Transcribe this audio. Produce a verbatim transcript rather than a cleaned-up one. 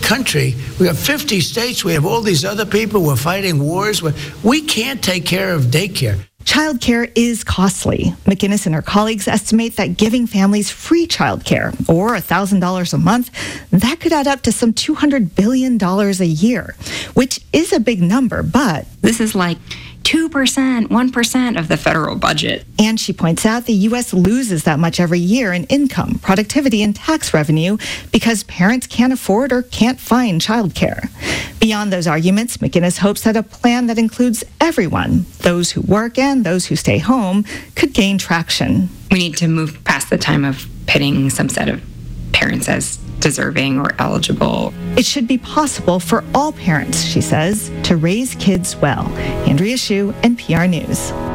country. We have fifty states. We have all these other people. We're fighting wars. We can't take care of daycare. Childcare is costly. McGinnis and her colleagues estimate that giving families free childcare, or one thousand dollars a month, that could add up to some two hundred billion dollars a year, which is a big number, but this is like two percent, one percent of the federal budget. And she points out the U S loses that much every year in income, productivity, and tax revenue because parents can't afford or can't find childcare. Beyond those arguments, McGinnis hopes that a plan that includes everyone, those who work and those who stay home, could gain traction. We need to move past the time of pitting some set of parents as deserving or eligible. It should be possible for all parents, she says, to raise kids well. Andrea Hsu, N P R News.